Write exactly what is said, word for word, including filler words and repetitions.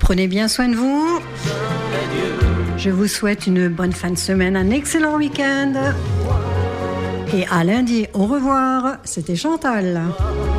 Prenez bien soin de vous. Je vous souhaite une bonne fin de semaine, un excellent week-end. Et à lundi, au revoir. C'était Chantal.